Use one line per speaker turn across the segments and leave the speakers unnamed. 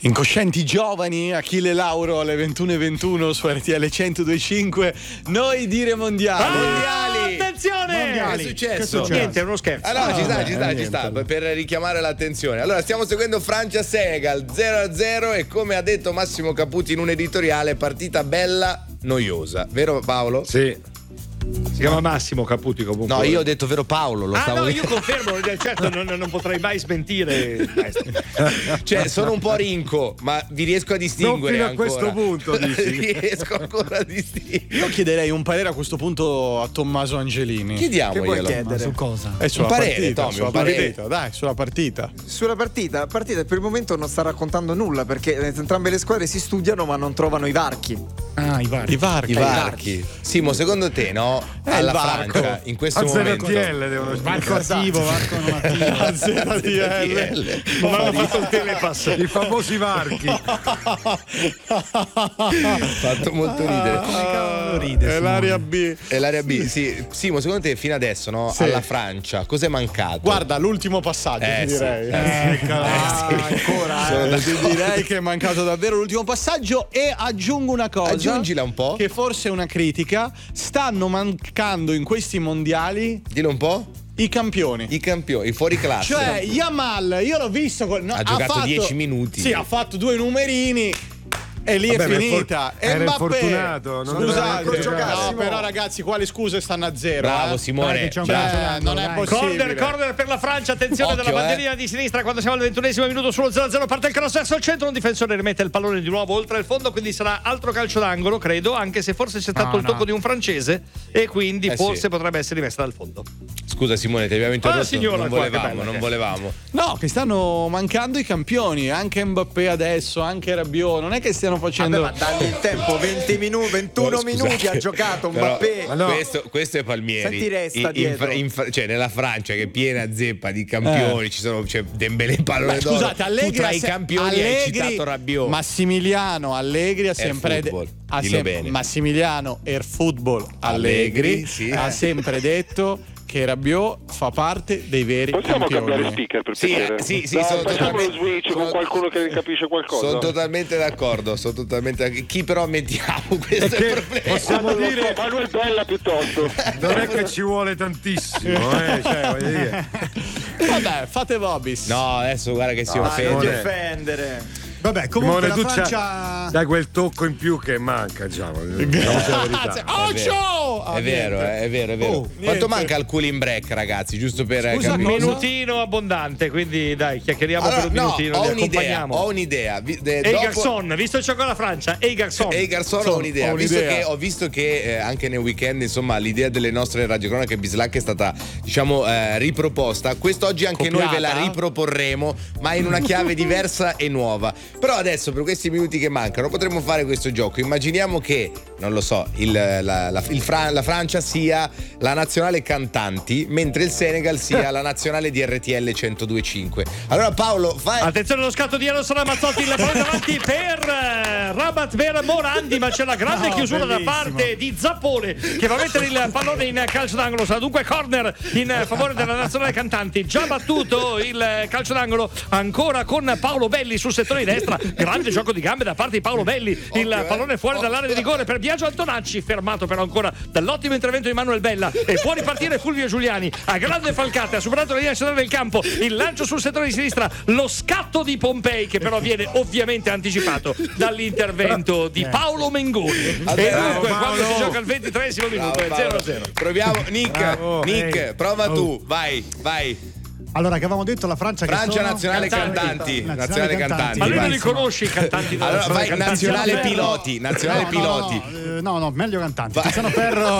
Incoscienti giovani, Achille Lauro alle 21:21 su RTL 102.5. Noi dire mondiali.
Mondiali! Attenzione!
Mondiali.
Che è successo? Niente, è uno scherzo.
No, ci sta, per richiamare l'attenzione. Allora, stiamo seguendo Francia-Senegal 0-0 e come ha detto Massimo Caputi in un editoriale, partita bella, noiosa. Vero Paolo?
Sì. Si chiama Massimo Caputi comunque.
No, io ho detto vero Paolo, lo stavo
io confermo, certo non potrei mai smentire.
Cioè, sono un po' rinco, ma vi riesco a distinguere
non
fino
ancora.
A questo punto, dici. Riesco ancora a distinguere.
Io chiederei un parere a questo punto a Tommaso Angelini.
Chiediamoglielo.
Che vuoi chiedere?
Su cosa?
Sulla
Un parere,
partita,
Tommy,
sulla
un parere.
partita, dai, sulla partita.
Sulla partita per il momento non sta raccontando nulla perché entrambe le squadre si studiano ma non trovano i varchi.
Ah, i vari.
I
varchi. Simo, secondo te, no? Alla Francia, in questo momento.
devono
Varco attivo, varco non attivo.
ZTL.
Non hanno fatto il telepass.
I famosi varchi.
Fatto molto ridere.
Come cavolo ride?
È l'area B.
È l'area B, sì. Simo, secondo te fino adesso, no?
Sì.
Alla Francia, cos'è mancato?
Guarda, l'ultimo passaggio, ti
sì.
direi.
Ancora.
Ti direi che è mancato davvero l'ultimo passaggio e aggiungo una cosa.
Aggiungila un po'.
Che forse è una critica. Stanno mancando in questi mondiali
Dillo un po'.
i campioni.
I campioni, i fuori classe.
Cioè, Yamal, io l'ho visto.
Ha giocato 10 minuti.
Sì, ha fatto 2 numerini. E lì
Vabbè,
è finita. E
era
Mbappé,
infortunato, non
scusate,
doveva giocare.
no, però ragazzi, quali scuse stanno a zero?
Bravo Simone.
Dai, che c'è un
Cioè,
calcio d'angolo,
non è
dai.
possibile.
Corner per la Francia, attenzione
Occhio,
della bandierina di sinistra quando siamo al 21esimo minuto sullo 0-0, parte il cross verso il centro, un difensore rimette il pallone di nuovo oltre il fondo, quindi sarà altro calcio d'angolo, credo, anche se forse c'è stato il tocco di un francese e quindi forse
sì.
potrebbe essere rimessa dal fondo.
Scusa Simone, ti abbiamo interrotto.
signora, qua, che bella
non
che è.
volevamo.
No, che stanno mancando i campioni, anche Mbappé adesso, anche Rabiot, non è che stiano facendo
Vabbè, ma dagli il tempo, 20 minuti, 21
Scusate,
minuti ha giocato
però,
Mbappé.
Ma no.
questo è Palmieri.
Senti, resta dietro.
Cioè nella Francia che è piena zeppa di campioni, c'è Dembélé pallone d'oro.
Scusate, Allegri
tu tra i campioni hai citato Rabiot.
Massimiliano Allegri ha sempre
Football, dillo bene.
Massimiliano Air Football
Allegri,
Allegri
sì.
ha sempre detto che Rabiot fa parte dei veri
Possiamo
campioni.
cambiare speaker per
Sì,
piacere?
sì,
No,
sono
facciamo lo
totalmente-
switch con qualcuno che capisce qualcosa.
Sono totalmente d'accordo, Chi però mettiamo? Questo è il problema.
Possiamo dire,
Manuel Bella piuttosto.
non è che ci vuole tantissimo, cioè, voglio dire.
Vabbè, fate Vobis.
No, adesso guarda che si
Dai, non
offende.
difendere.
Vabbè, comunque
Simone,
la
tu
Francia.
dai quel tocco in più che manca, diciamo. Diciamoci la verità.
Occhio!
È vero, è vero. Quanto
niente.
manca il cooling break, ragazzi? Giusto per
Scusa,
capire.
Un minutino abbondante, quindi dai, chiacchieriamo
Allora,
per un
no,
minutino,
ho
li
un'idea.
accompagniamo.
Ho un'idea.
Ehi Garçon, visto che gioca la Francia, ehi Garçon.
Ehi Garçon, ho un'idea. Ho visto che anche nel weekend, insomma, l'idea delle nostre radiocronache Bislacca è stata, diciamo, riproposta. Quest'oggi anche noi ve la riproporremo, ma in una chiave diversa e nuova. Però adesso, per questi minuti che mancano, potremmo fare questo gioco. Immaginiamo che, non lo so, la Francia sia la nazionale cantanti, mentre il Senegal sia la nazionale di RTL 102.5. Allora Paolo, fai...
Attenzione allo scatto di Eros Ramazzotti, il pallone davanti per Rabat per Morandi, ma c'è la grande chiusura da parte di Zappone che va a mettere il pallone in calcio d'angolo. Sarà dunque corner in favore della nazionale cantanti. Già battuto il calcio d'angolo ancora con Paolo Belli sul settore di destra. Grande gioco di gambe da parte di Paolo Belli. Il pallone fuori dall'area di rigore per Biagio Antonacci, fermato però ancora dall'ottimo intervento di Manuel Bella. E può ripartire Fulvio Giuliani a grande falcata, ha superato la linea centrale del campo. Il lancio sul settore di sinistra, lo scatto di Pompei che però viene ovviamente anticipato dall'intervento di Paolo Mengoni. E dunque quando si gioca al 23esimo minuto è 0-0.
Proviamo, Nick,
Bravo.
Nick, prova tu, vai.
Allora, che avevamo detto la Francia che
Francia
sono?
nazionale cantanti. Nazionale cantanti.
Ma lui non
vai.
li conosce i cantanti della
Allora vai
cantanti.
nazionale
Tiziano
piloti, nazionale piloti.
No, meglio cantanti. Tiziano Ferro.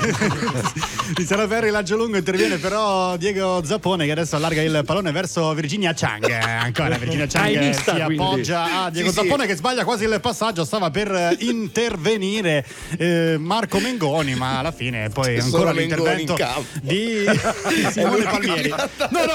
Tiziano Ferro, il lancio lungo interviene però Diego Zappone che adesso allarga il pallone verso Virginia Chang. Ancora Virginia Chang
Hai vista,
si
quindi?
appoggia a Diego
Sì,
Zappone che sbaglia quasi il passaggio. Stava per intervenire Marco Mengoni, ma alla fine poi
Solo
ancora
Mengoni
l'intervento
in campo.
di Simone Palmieri. No,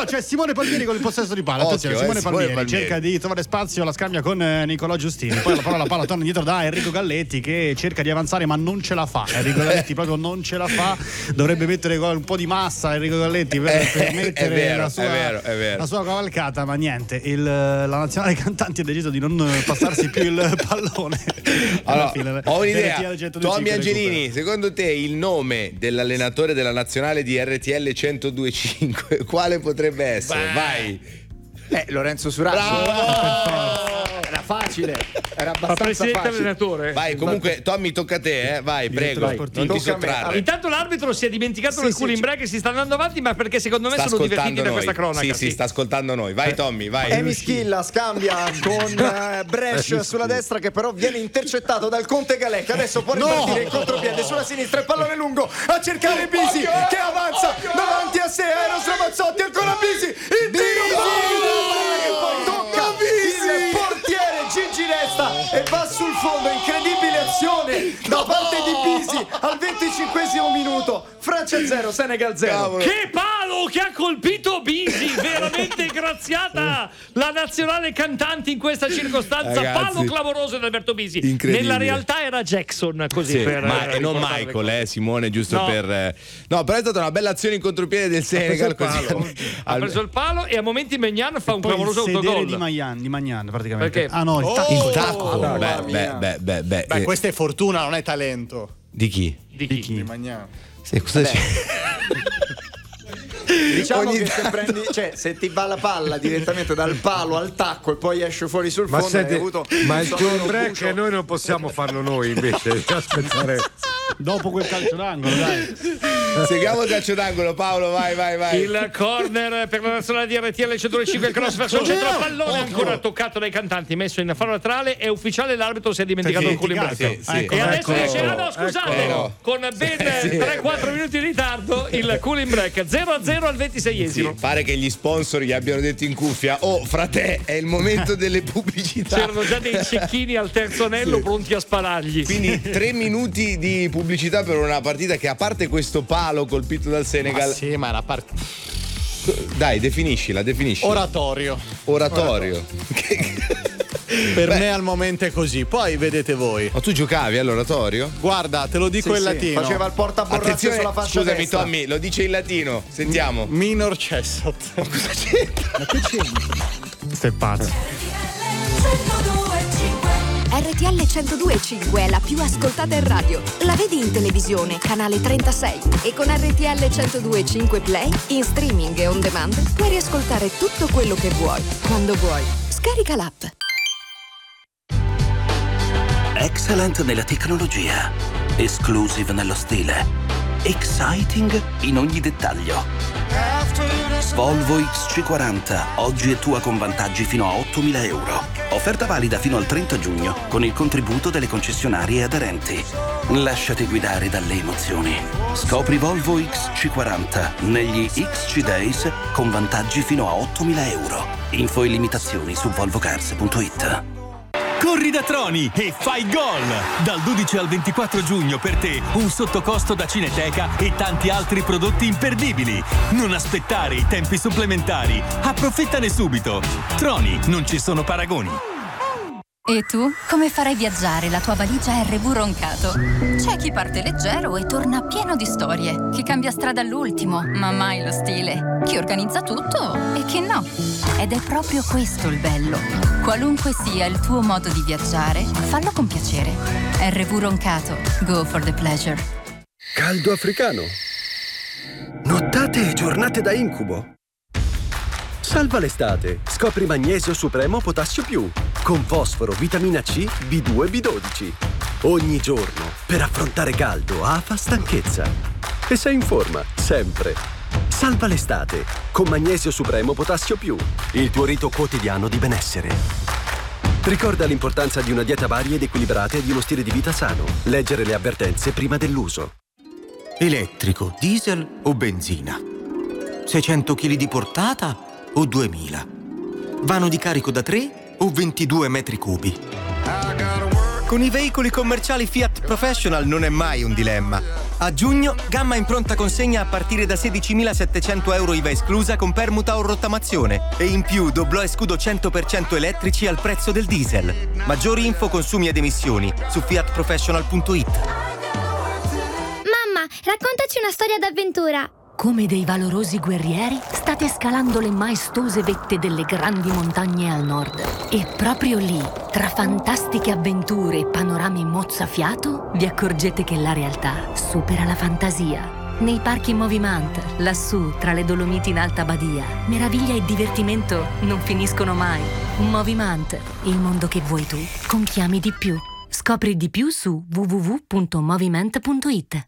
c'è Simone Palmieri con il possesso di palla. Attenzione, Simone Palmieri cerca di trovare spazio alla scambia con Nicolò Giustini. Poi la palla torna indietro da Enrico Galletti che cerca di avanzare ma non ce la fa. Enrico Galletti proprio non ce la fa. Dovrebbe mettere un po' di massa Enrico Galletti per mettere la sua cavalcata, ma niente. La nazionale cantanti ha deciso di non passarsi più il pallone.
Allora, ho un'idea. Tommy Angelini, secondo te il nome dell'allenatore della nazionale di RTL 102.5 quale potrebbe essere? Vai.
Lorenzo Suracci. Era facile, era abbastanza facile.
Allenatore.
Vai, comunque Tommy tocca a te, vai, prego, non ti sottrarre.
Intanto l'arbitro si è dimenticato del cooling break e si sta andando avanti, ma perché secondo me sono divertiti da questa cronaca.
Sì, sta ascoltando noi. Vai Tommy, vai.
Emi Schilla scambia con Brescia sulla destra, che però viene intercettato dal Conte Galè, che adesso può ripartire il contropiede sulla sinistra, il pallone lungo a cercare Bisi che avanza davanti a sé, Eros Ramazzotti, ancora Bisi, il tiro che poi tocca il portiere Gigi Resta e va sul fondo. Incredibile azione da parte di Bisi al 25esimo minuto. Francia 0, Senegal 0.
Che palo che ha colpito Bisi, veramente graziata la nazionale cantanti in questa circostanza.
Ragazzi,
palo clamoroso di Alberto Bisi.
Incredibile.
Nella realtà era Jackson, così per
e non Michael, Simone, giusto per no, però è stata una bella azione in contropiede del Senegal,
ha preso il palo e a momenti Magnan fa un clamoroso autogol
di Magnan praticamente.
Perché?
Ah no,
il tacco.
Beh, questa è fortuna, non è talento.
Di chi?
Di Magnan.
Sì, cosa c'è?
Diciamo che se prendi, se ti va la palla direttamente dal palo al tacco e poi esce fuori sul fondo, hai avuto
ma il cooling break noi non possiamo farlo noi, invece aspettare
dopo quel calcio d'angolo, dai.
Seguiamo il calcio d'angolo, Paolo, vai.
Il corner per la nazionale di RTL 105, il cross verso il centro, pallone ancora toccato dai cantanti, messo in fallo laterale, è ufficiale, l'arbitro si è dimenticato il cooling break. E adesso dice scusate, con ben 3-4 minuti di ritardo il cooling break 0-0 al 26esimo.
Pare che gli sponsor gli abbiano detto in cuffia: oh, frate, è il momento delle pubblicità.
C'erano già dei cecchini al terzo anello pronti a sparargli.
Quindi 3 minuti di pubblicità per una partita che, a parte questo palo colpito dal Senegal,
ma era partita.
Dai, definiscila.
Oratorio. Per me al momento è così, poi vedete voi.
Ma tu giocavi all'oratorio?
Guarda, te lo dico in latino.
Faceva il portaborracce sulla faccia
scusami
destra.
Tommy, lo dice in latino. Sentiamo.
Minor cessat.
Ma cosa c'entra?
Ma che c'entra? Questo è pazzo.
RTL 102.5 è la più ascoltata in radio. La vedi in televisione, canale 36. E con RTL 102.5 Play, in streaming e on demand, puoi riascoltare tutto quello che vuoi, quando vuoi. Scarica l'app.
Excellent nella tecnologia, exclusive nello stile, exciting in ogni dettaglio. Volvo XC40, oggi è tua con vantaggi fino a 8.000 euro. Offerta valida fino al 30 giugno con il contributo delle concessionarie aderenti. Lasciati guidare dalle emozioni. Scopri Volvo XC40 negli XC Days con vantaggi fino a 8.000 euro. Info e limitazioni su volvocars.it.
Corri da Troni e fai gol! Dal 12 al 24 giugno per te un sottocosto da Cineteca e tanti altri prodotti imperdibili. Non aspettare i tempi supplementari. Approfittane subito. Troni, non ci sono paragoni.
E tu? Come farai viaggiare la tua valigia RV Roncato? C'è chi parte leggero e torna pieno di storie, chi cambia strada all'ultimo, ma mai lo stile, chi organizza tutto e chi no. Ed è proprio questo il bello. Qualunque sia il tuo modo di viaggiare, fallo con piacere. RV Roncato. Go for the pleasure.
Caldo africano. Nottate e giornate da incubo. Salva l'estate. Scopri Magnesio Supremo Potassio Più con fosforo, vitamina C, B2 e B12. Ogni giorno per affrontare caldo, afa, stanchezza. E sei in forma, sempre. Salva l'estate con Magnesio Supremo Potassio Più, il tuo rito quotidiano di benessere. Ricorda l'importanza di una dieta varia ed equilibrata e di uno stile di vita sano. Leggere le avvertenze prima dell'uso.
Elettrico, diesel o benzina? 600 kg di portata o 2000? Vano di carico da 3 o 22 metri cubi? Con i veicoli commerciali Fiat Professional non è mai un dilemma. A giugno, gamma in pronta consegna a partire da 16.700 euro IVA esclusa con permuta o rottamazione. E in più doblò e scudo 100% elettrici al prezzo del diesel. Maggiori info, consumi ed emissioni su fiatprofessional.it.
Mamma, raccontaci una storia d'avventura.
Come dei valorosi guerrieri, state scalando le maestose vette delle grandi montagne al nord. E proprio lì, tra fantastiche avventure e panorami mozzafiato, vi accorgete che la realtà supera la fantasia. Nei parchi Movimant, lassù, tra le Dolomiti in Alta Badia, meraviglia e divertimento non finiscono mai. Movimant, il mondo che vuoi tu, con chi ami di più. Scopri di più su www.moviment.it.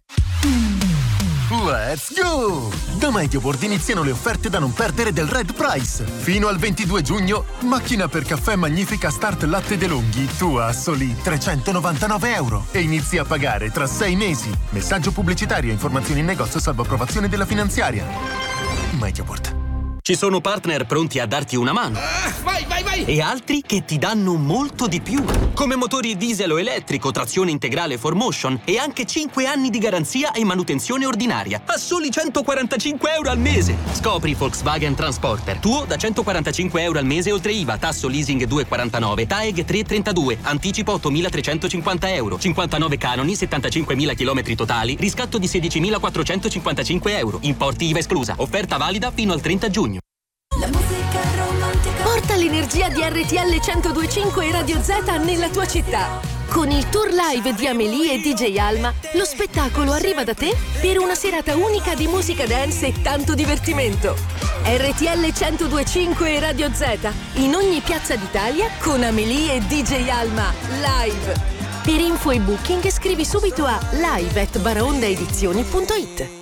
Let's go! Da Mediaworld iniziano le offerte da non perdere del Red Price. Fino al 22 giugno, macchina per caffè Magnifica Start Latte De Longhi, tua a soli 399 euro. E inizi a pagare tra 6 mesi. Messaggio pubblicitario e informazioni in negozio salvo approvazione della finanziaria. Mediaworld.
Ci sono partner pronti a darti una mano.
Vai!
E altri che ti danno molto di più. Come motori diesel o elettrico, trazione integrale 4Motion e anche 5 anni di garanzia e manutenzione ordinaria. A soli 145 euro al mese. Scopri Volkswagen Transporter. Tuo da 145 euro al mese oltre IVA, tasso leasing 2,49, TAEG 3,32, anticipo 8.350 euro, 59 canoni, 75.000 km totali, riscatto di 16.455 euro. Importi IVA esclusa. Offerta valida fino al 30 giugno.
Porta l'energia di RTL 102.5 e Radio Z nella tua città. Con il tour live di Amélie e DJ Alma, lo spettacolo arriva da te per una serata unica di musica dance e tanto divertimento. RTL 102.5 e Radio Z, in ogni piazza d'Italia con Amélie e DJ Alma, live. Per info e booking scrivi subito a live@baraondaedizioni.it.